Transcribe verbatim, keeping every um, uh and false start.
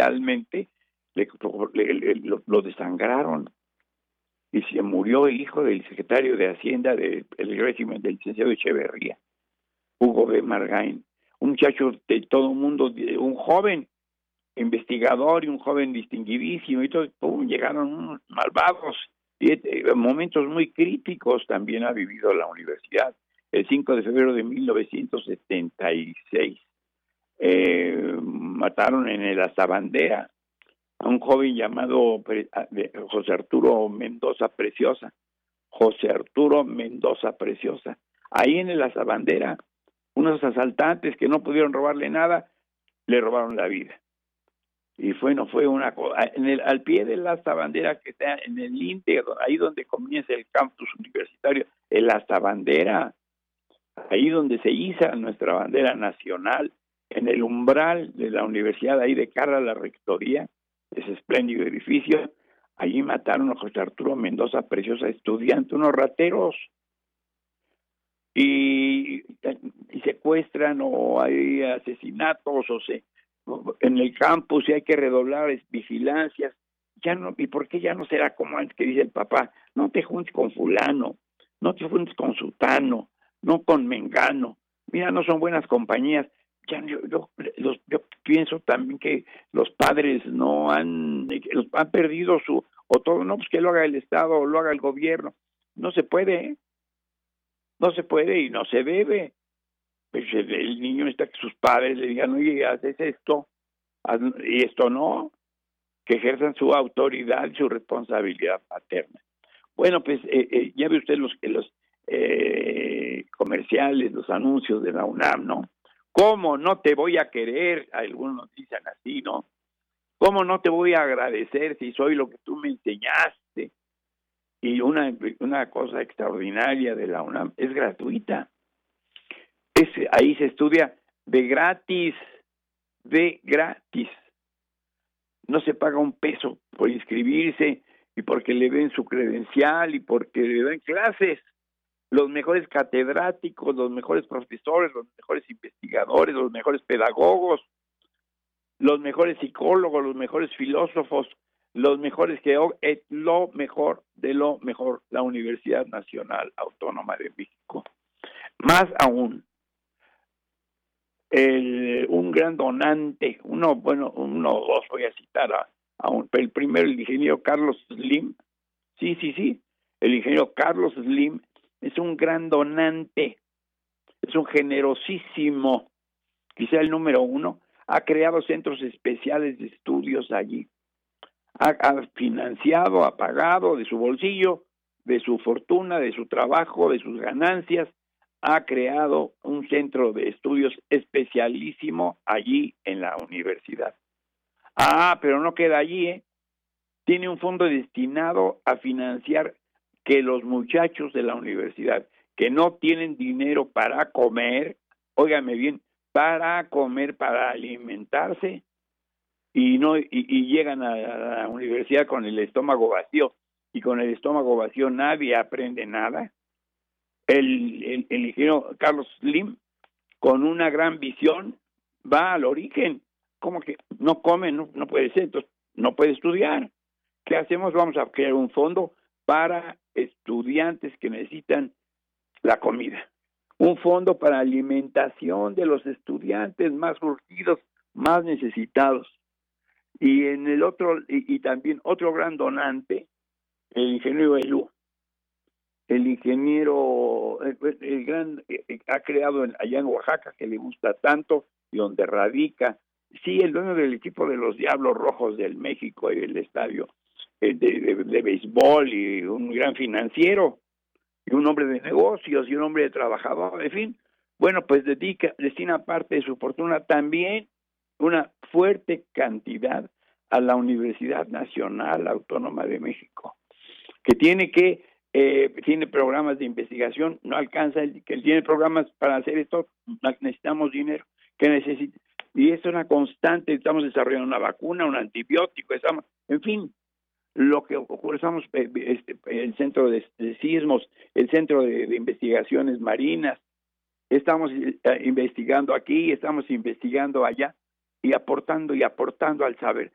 judicialmente, le, le, le, lo, lo desangraron y se murió el hijo del secretario de Hacienda del régimen del licenciado Echeverría, Hugo B. Margain, un muchacho de todo el mundo, un joven investigador y un joven distinguidísimo, y todo, ¡pum!, llegaron unos malvados. Y, eh, momentos muy críticos también ha vivido la universidad. El cinco de febrero de mil novecientos setenta y seis eh, mataron en la Sabandera a un joven llamado José Arturo Mendoza Preciosa. José Arturo Mendoza Preciosa. Ahí en la Sabandera, unos asaltantes que no pudieron robarle nada, le robaron la vida. Y fue, no fue una cosa, en el, al pie de la Sabandera, que está en el INTE, ahí donde comienza el campus universitario, en la Sabandera, ahí donde se iza nuestra bandera nacional, en el umbral de la universidad, ahí de cara a la rectoría, ese espléndido edificio, allí mataron a José Arturo Mendoza Preciosa, estudiante, unos rateros, y, y secuestran, o hay asesinatos, o se en el campus, y hay que redoblar vigilancias. Ya no, ¿y por qué ya no será como antes, que dice el papá? No te juntes con fulano, no te juntes con sutano, no con mengano. Mira, no son buenas compañías. Ya yo, yo, los, yo pienso también que los padres no han, los, han perdido su, o todo, no, pues que lo haga el Estado o lo haga el gobierno. No se puede, ¿eh? No se puede y no se debe. Pues el, el niño está que sus padres le digan, oye, haces esto, haz, y esto no, que ejerzan su autoridad y su responsabilidad paterna. Bueno, pues eh, eh, ya ve usted los, los eh, comerciales, los anuncios de la UNAM, ¿no? ¿Cómo no te voy a querer? Algunos dicen así, ¿no? ¿Cómo no te voy a agradecer si soy lo que tú me enseñaste? Y una, una cosa extraordinaria de la UNAM, es gratuita. Es, ahí se estudia de gratis, de gratis. No se paga un peso por inscribirse y porque le den su credencial y porque le den clases. Los mejores catedráticos, los mejores profesores, los mejores investigadores, los mejores pedagogos, los mejores psicólogos, los mejores filósofos, los mejores geólogos, es lo mejor de lo mejor, la Universidad Nacional Autónoma de México. Más aún, el, un gran donante, uno, bueno, uno o dos voy a citar a, a un, el primero, el ingeniero Carlos Slim, sí, sí, sí, el ingeniero Carlos Slim es un gran donante, es un generosísimo, quizá el número uno, ha creado centros especiales de estudios allí, ha, ha financiado, ha pagado de su bolsillo, de su fortuna, de su trabajo, de sus ganancias, ha creado un centro de estudios especialísimo allí en la universidad. Ah, pero no queda allí, ¿eh? Tiene un fondo destinado a financiar que los muchachos de la universidad que no tienen dinero para comer, óigame bien, para comer, para alimentarse, y no y, y llegan a la universidad con el estómago vacío, y con el estómago vacío nadie aprende nada. El, el, el ingeniero Carlos Slim, con una gran visión, va al origen. ¿Cómo que no come? No, no puede ser, entonces no puede estudiar. ¿Qué hacemos? Vamos a crear un fondo para estudiantes que necesitan la comida. Un fondo para alimentación de los estudiantes más urgidos, más necesitados. Y en el otro, y, y también otro gran donante, el ingeniero Elú. El ingeniero, el, el gran, eh, ha creado en, allá en Oaxaca, que le gusta tanto, y donde radica, sí, el dueño del equipo de los Diablos Rojos del México y del estadio eh, de, de, de béisbol, y un gran financiero, y un hombre de negocios, y un hombre de trabajador, en fin. Bueno, pues dedica, destina parte de su fortuna también, una fuerte cantidad, a la Universidad Nacional Autónoma de México, que tiene que Eh, tiene programas de investigación, no alcanza, el, que tiene programas para hacer esto, necesitamos dinero, que necesita, y es una constante, estamos desarrollando una vacuna, un antibiótico, estamos, en fin, lo que ocurre, estamos, este, el centro de, de sismos, el centro de, de investigaciones marinas, estamos eh, investigando aquí, estamos investigando allá, y aportando y aportando al saber.